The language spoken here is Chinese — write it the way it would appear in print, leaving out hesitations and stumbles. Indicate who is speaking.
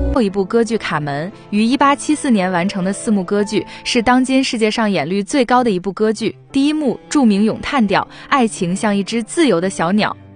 Speaker 1: 后一部歌剧《卡门》于1874年完成的4幕歌剧，是当今世界上演率最高的一部歌剧。第一幕著名咏叹调，爱情像一只自由的小鸟，